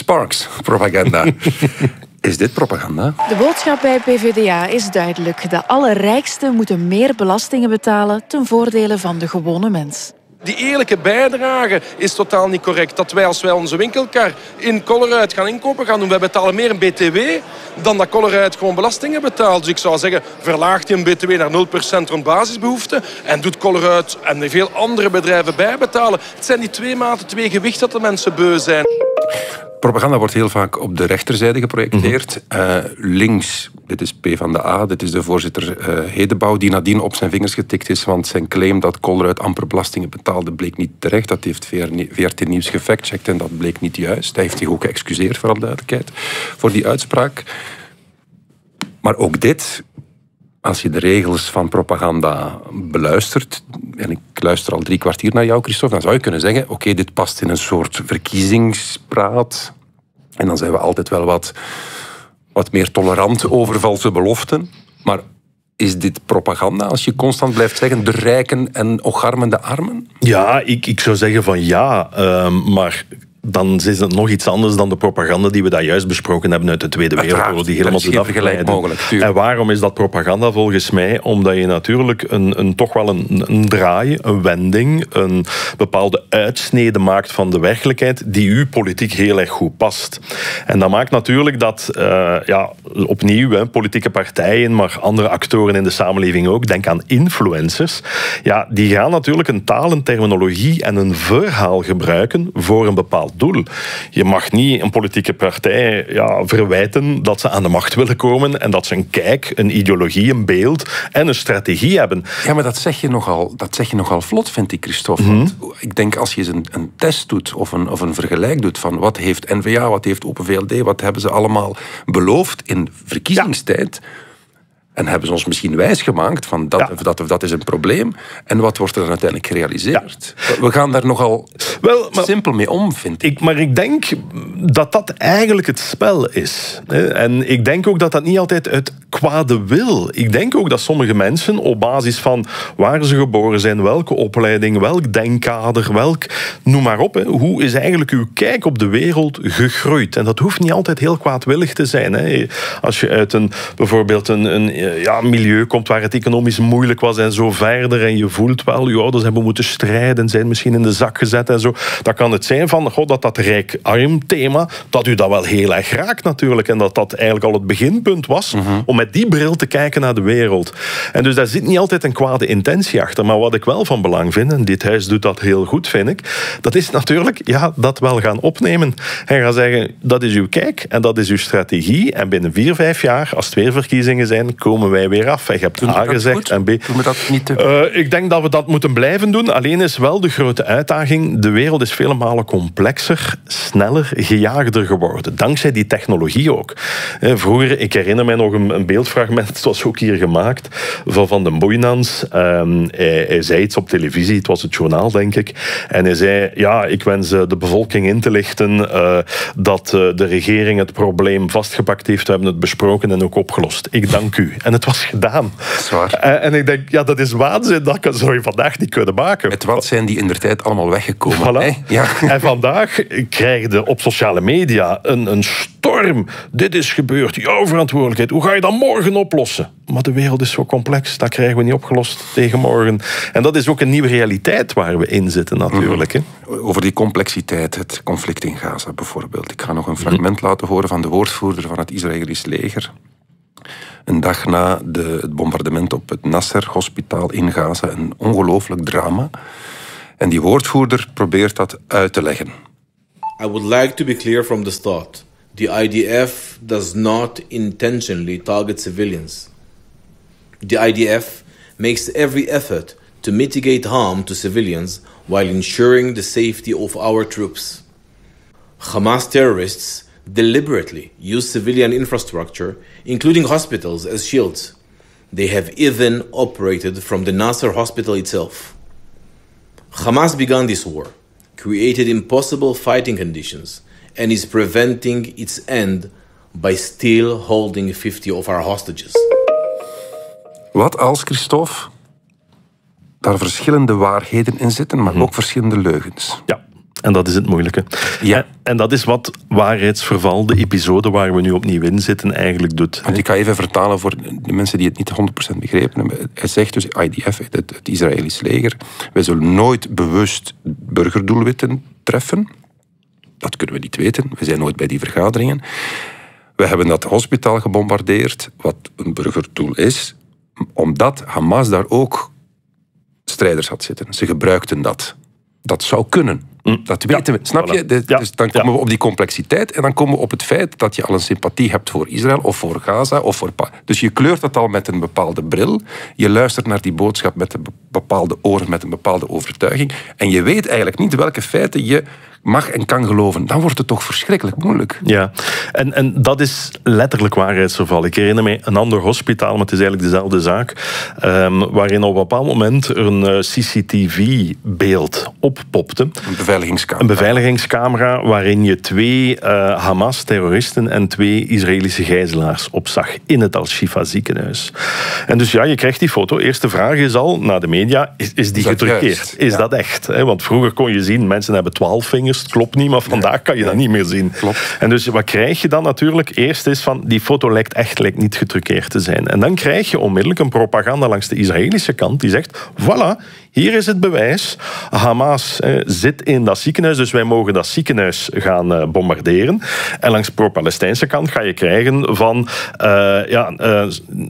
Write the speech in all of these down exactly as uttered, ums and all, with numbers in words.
Sparks, propaganda. Is dit propaganda? De boodschap bij P V D A is duidelijk. De allerrijksten moeten meer belastingen betalen ten voordele van de gewone mens. Die eerlijke bijdrage is totaal niet correct. Dat wij als wij onze winkelkar in Colruyt gaan inkopen gaan doen, wij betalen meer een B T W dan dat Colruyt gewoon belastingen betaalt. Dus ik zou zeggen, verlaagt die een B T W naar nul procent rond basisbehoeften en doet Colruyt en veel andere bedrijven bijbetalen. Het zijn die twee maten, twee gewicht dat de mensen beu zijn. Propaganda wordt heel vaak op de rechterzijde geprojecteerd. Mm-hmm. Uh, links, dit is P van de A, dit is de voorzitter uh, Hedebouw, die nadien op zijn vingers getikt is, want zijn claim dat Colruyt amper belastingen betaalde bleek niet terecht. Dat heeft V R T Nieuws gefactcheckt en dat bleek niet juist. Hij heeft zich ook geëxcuseerd, voor alle duidelijkheid, voor die uitspraak. Maar ook dit, als je de regels van propaganda beluistert, en ik luister al drie kwartier naar jou, Christophe, dan zou je kunnen zeggen, oké, okay, dit past in een soort verkiezingspraat. En dan zijn we altijd wel wat, wat meer tolerant over valse beloften. Maar is dit propaganda als je constant blijft zeggen de rijken en ocharmende armen? Ja, ik, ik zou zeggen van ja, uh, maar dan is het nog iets anders dan de propaganda die we daar juist besproken hebben uit de Tweede Wereldoorlog. Die helemaal geen vergelijk mogelijk. En waarom is dat propaganda volgens mij? Omdat je natuurlijk een, een, toch wel een, een draai, een wending, een bepaalde uitsnede maakt van de werkelijkheid die uw politiek heel erg goed past. En dat maakt natuurlijk dat, uh, ja, opnieuw, hè, politieke partijen, maar andere actoren in de samenleving ook, denk aan influencers, ja, die gaan natuurlijk een taal, een terminologie en een verhaal gebruiken voor een bepaald doel. Je mag niet een politieke partij ja, verwijten dat ze aan de macht willen komen en dat ze een kijk, een ideologie, een beeld en een strategie hebben. Ja, maar dat zeg je nogal, dat zeg je nogal vlot, vind ik, Christophe. Mm-hmm. Want ik denk, als je eens een, een test doet of een, of een vergelijk doet van wat heeft N V A, wat heeft Open V L D, wat hebben ze allemaal beloofd in verkiezingstijd, ja. En hebben ze ons misschien wijsgemaakt van dat, ja. dat, dat is een probleem. En wat wordt er dan uiteindelijk gerealiseerd? Ja. We gaan daar nogal Wel, maar, simpel mee om, vind ik. ik. Maar ik denk dat dat eigenlijk het spel is. En ik denk ook dat dat niet altijd uit kwade wil. Ik denk ook dat sommige mensen op basis van waar ze geboren zijn, welke opleiding, welk denkkader, welk, noem maar op. Hoe is eigenlijk uw kijk op de wereld gegroeid? En dat hoeft niet altijd heel kwaadwillig te zijn. Als je uit een, bijvoorbeeld een, een Ja, milieu komt waar het economisch moeilijk was en zo verder. En je voelt wel, je ouders hebben moeten strijden, zijn misschien in de zak gezet en zo. Dan kan het zijn van, god, dat dat rijk-arm thema, dat u dat wel heel erg raakt natuurlijk. En dat dat eigenlijk al het beginpunt was mm-hmm. om met die bril te kijken naar de wereld. En dus daar zit niet altijd een kwade intentie achter. Maar wat ik wel van belang vind, en dit huis doet dat heel goed, vind ik, dat is natuurlijk, ja, dat wel gaan opnemen. En gaan zeggen, dat is uw kijk en dat is uw strategie. En binnen vier, vijf jaar, als het weer verkiezingen zijn, komen wij weer af. En je hebt A gezegd en B. Doen we dat niet te... uh, ik denk dat we dat moeten blijven doen. Alleen is wel de grote uitdaging. De wereld is vele malen complexer, sneller, gejaagder geworden. Dankzij die technologie ook. Uh, vroeger, ik herinner mij nog een, een beeldfragment, het was ook hier gemaakt, van Van den Boeinans. Um, hij, hij zei iets op televisie, het was het journaal, denk ik. En hij zei, ja, ik wens de bevolking in te lichten uh, dat uh, de regering het probleem vastgepakt heeft. We hebben het besproken en ook opgelost. Ik dank u. En het was gedaan. Zwaar. En ik denk, ja, dat is waanzin. Dat zou je vandaag niet kunnen maken. Met wat zijn die indertijd allemaal weggekomen? Voilà. Ja. En vandaag krijg je op sociale media een, een storm. Dit is gebeurd, jouw verantwoordelijkheid. Hoe ga je dat morgen oplossen? Maar de wereld is zo complex, dat krijgen we niet opgelost tegen morgen. En dat is ook een nieuwe realiteit waar we in zitten natuurlijk. Mm-hmm. Over die complexiteit, het conflict in Gaza bijvoorbeeld. Ik ga nog een fragment mm-hmm. laten horen van de woordvoerder van het Israëlisch leger. Een dag na de, het bombardement op het Nasser-hospitaal in Gaza. Een ongelooflijk drama. En die woordvoerder probeert dat uit te leggen. I would like to be clear from the start. The I D F does not intentionally target civilians. The I D F makes every effort to mitigate harm to civilians while ensuring the safety of our troops. Hamas terrorists deliberately use civilian infrastructure, including hospitals, as shields. They have even operated from the Nasser hospital itself. Hamas began this war, created impossible fighting conditions, and is preventing its end by still holding fifty of our hostages. Wat als, Christophe, daar verschillende waarheden in zitten, maar ook verschillende leugens? Ja. En dat is het moeilijke. Ja. En, en dat is wat Waarheidsverval, de episode waar we nu opnieuw in zitten, eigenlijk doet. Want ik ga even vertalen voor de mensen die het niet honderd procent begrepen hebben. Hij zegt dus, I D F, het, het Israëlisch leger, wij zullen nooit bewust burgerdoelwitten treffen. Dat kunnen we niet weten. We zijn nooit bij die vergaderingen. We hebben dat hospitaal gebombardeerd, wat een burgerdoel is, omdat Hamas daar ook strijders had zitten. Ze gebruikten dat. Dat zou kunnen. Dat weten ja, we. Snap je? Dus ja, dan komen ja. we op die complexiteit en dan komen we op het feit dat je al een sympathie hebt voor Israël of voor Gaza. Of voor dus je kleurt het al met een bepaalde bril. Je luistert naar die boodschap met een bepaalde oren, met een bepaalde overtuiging. En je weet eigenlijk niet welke feiten je mag en kan geloven. Dan wordt het toch verschrikkelijk moeilijk. Ja, en, en dat is letterlijk waarheidsverval. Ik herinner me een ander hospitaal, maar het is eigenlijk dezelfde zaak, um, waarin op een bepaald moment er een uh, C C T V-beeld oppopte. Een beveiligingscamera. Een beveiligingscamera waarin je twee uh, Hamas-terroristen en twee Israëlische gijzelaars opzag in het Al-Shifa ziekenhuis. En dus ja, je krijgt die foto. Eerste vraag is al, naar de media, is, is die is getruckeerd? Is ja. dat echt? Want vroeger kon je zien, mensen hebben twaalf vingers. Het klopt niet, maar vandaag kan je dat niet meer zien. Klopt. En dus wat krijg je dan natuurlijk? Eerst is van, die foto lijkt echt lijkt niet getruckeerd te zijn. En dan krijg je onmiddellijk een propaganda langs de Israëlische kant die zegt, voilà, hier is het bewijs. Hamas eh, zit in dat ziekenhuis, dus wij mogen dat ziekenhuis gaan uh, bombarderen. En langs de pro-Palestijnse kant ga je krijgen van, uh, ja... Uh,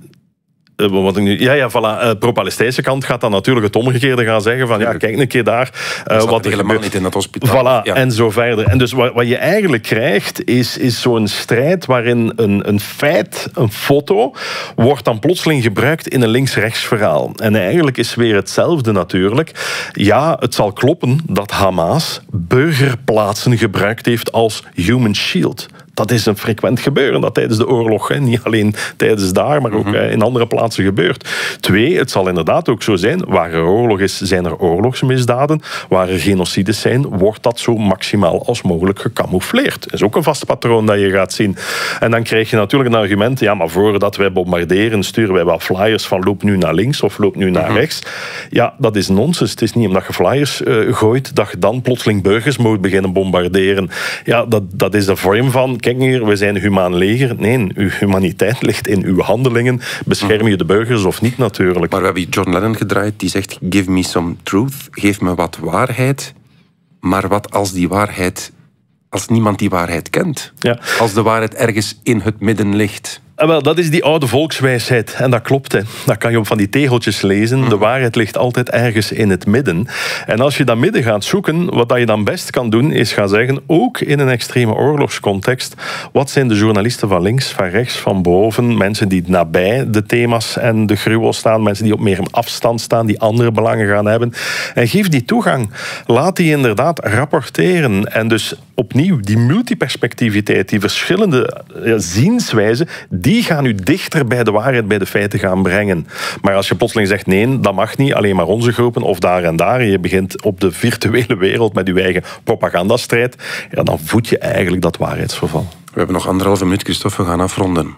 Wat ik nu, ja, ja, voilà. Uh, pro-Palestijnse kant gaat dan natuurlijk het omgekeerde gaan zeggen van ja, kijk een keer daar. Uh, wat er helemaal gebeurt. niet in dat hospitaal. Voilà, ja. en zo verder. En dus wat, wat je eigenlijk krijgt is, is zo'n strijd waarin een, een feit, een foto, wordt dan plotseling gebruikt in een links-rechts verhaal. En eigenlijk is weer hetzelfde natuurlijk. Ja, het zal kloppen dat Hamas burgerplaatsen gebruikt heeft als human shield. Dat is een frequent gebeuren, dat tijdens de oorlog, hè, niet alleen tijdens daar, maar ook mm-hmm. in andere plaatsen gebeurt. Twee, het zal inderdaad ook zo zijn, waar er oorlog is, zijn er oorlogsmisdaden. Waar er genocides zijn, wordt dat zo maximaal als mogelijk gecamoufleerd. Dat is ook een vast patroon dat je gaat zien. En dan krijg je natuurlijk een argument, ja, maar voordat wij bombarderen, sturen wij wel flyers van loop nu naar links of loop nu naar mm-hmm. rechts. Ja, dat is nonsens. Het is niet omdat je flyers uh, gooit, dat je dan plotseling burgers moet beginnen bombarderen. Ja, dat, dat is de vorm van kijk hier, we zijn een humaan leger. Nee, uw humaniteit ligt in uw handelingen. Bescherm je de burgers of niet natuurlijk? Maar we hebben John Lennon gedraaid, die zegt give me some truth, geef me wat waarheid. Maar wat als die waarheid, als niemand die waarheid kent? Ja. Als de waarheid ergens in het midden ligt? En wel, dat is die oude volkswijsheid. En dat klopt. Hè. Dat kan je op van die tegeltjes lezen. De waarheid ligt altijd ergens in het midden. En als je dat midden gaat zoeken, wat je dan best kan doen, is gaan zeggen, ook in een extreme oorlogscontext, wat zijn de journalisten van links, van rechts, van boven, mensen die nabij de thema's en de gruwel staan, mensen die op meer een afstand staan, die andere belangen gaan hebben. En geef die toegang. Laat die inderdaad rapporteren. En dus opnieuw, die multiperspectiviteit, die verschillende ja, zienswijzen, die gaan u dichter bij de waarheid, bij de feiten gaan brengen. Maar als je plotseling zegt, nee, dat mag niet, alleen maar onze groepen, of daar en daar, en je begint op de virtuele wereld met uw eigen propagandastrijd, ja, dan voed je eigenlijk dat waarheidsverval. We hebben nog anderhalve minuut, Christophe, we gaan afronden.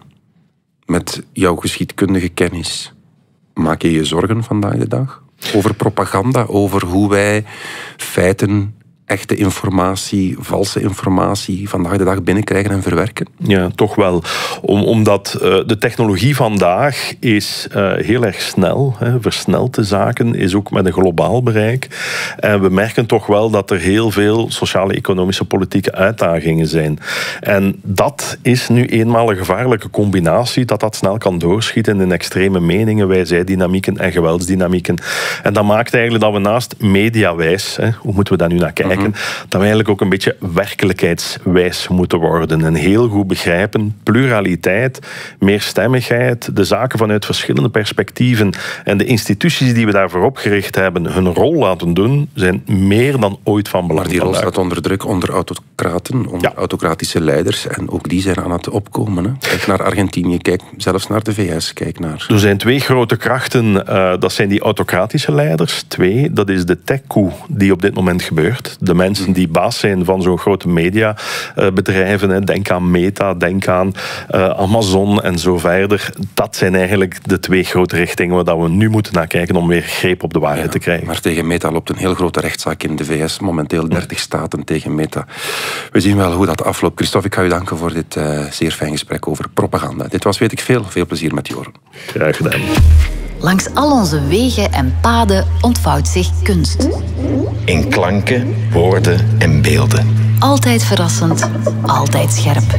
Met jouw geschiedkundige kennis, maak je je zorgen vandaag de dag? Over propaganda, over hoe wij feiten, echte informatie, valse informatie vandaag de dag binnenkrijgen en verwerken? Ja, toch wel. Om, omdat uh, de technologie vandaag is uh, heel erg snel. Hè, versnelt de zaken, is ook met een globaal bereik. En we merken toch wel dat er heel veel sociale, economische, politieke uitdagingen zijn. En dat is nu eenmaal een gevaarlijke combinatie, dat dat snel kan doorschieten in extreme meningen, wij-zij-dynamieken en geweldsdynamieken. En dat maakt eigenlijk dat we naast mediawijs, hè, hoe moeten we daar nu naar kijken, Mm-hmm. dat we eigenlijk ook een beetje werkelijkheidswijs moeten worden. En heel goed begrijpen, pluraliteit, meerstemmigheid, de zaken vanuit verschillende perspectieven en de instituties die we daarvoor opgericht hebben, hun rol laten doen, zijn meer dan ooit van belang. Maar die rol staat onder druk onder autocraten, onder ja. autocratische leiders. En ook die zijn aan het opkomen. Hè. Kijk naar Argentinië, kijk zelfs naar de V S. Kijk naar... Er zijn twee grote krachten. Uh, dat zijn die autocratische leiders. Twee, dat is de tech-coup die op dit moment gebeurt. De mensen die baas zijn van zo'n grote mediabedrijven, denk aan Meta, denk aan uh, Amazon en zo verder. Dat zijn eigenlijk de twee grote richtingen waar we nu moeten naar kijken om weer greep op de waarheid ja, te krijgen. Maar tegen Meta loopt een heel grote rechtszaak in de V S. Momenteel dertig staten tegen Meta. We zien wel hoe dat afloopt. Christophe, ik ga u danken voor dit uh, zeer fijn gesprek over propaganda. Dit was Weet ik Veel. Veel plezier met Joren. Graag gedaan. Langs al onze wegen en paden ontvouwt zich kunst. In klanken, woorden en beelden. Altijd verrassend, altijd scherp.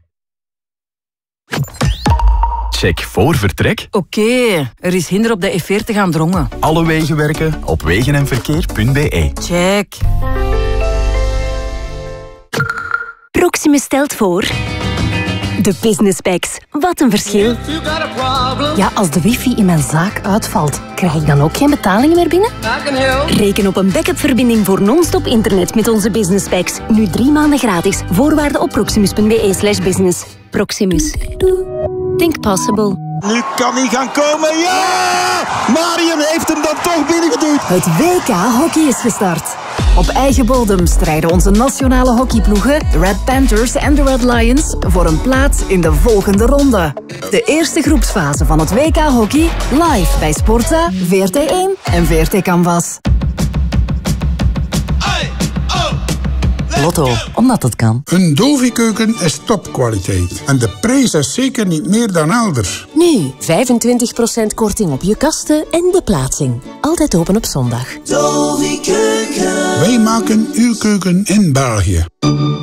Check voor vertrek. Oké, okay, er is hinder op de E veertig aan Drongen. Alle wegen werken op wegenenverkeer punt b e. Check. Proximus stelt voor... De Business Packs. Wat een verschil. Ja, als de wifi in mijn zaak uitvalt, krijg ik dan ook geen betalingen meer binnen? Reken op een backup-verbinding voor non-stop internet met onze Business Packs. Nu drie maanden gratis. Voorwaarden op proximus punt b e slash business. Proximus. Think possible. Nu kan hij gaan komen. Ja! Marion heeft hem dan toch binnengeduwd. Het W K Hockey is gestart. Op eigen bodem strijden onze nationale hockeyploegen, de Red Panthers en de Red Lions, voor een plaats in de volgende ronde. De eerste groepsfase van het W K Hockey, live bij Sportza, V R T één en V R T Canvas. Lotto, omdat het kan. Een Dovi-keuken is topkwaliteit. En de prijs is zeker niet meer dan elders. Nu, vijfentwintig procent korting op je kasten en de plaatsing. Altijd open op zondag. Dovi-keuken. Wij maken uw keuken in België.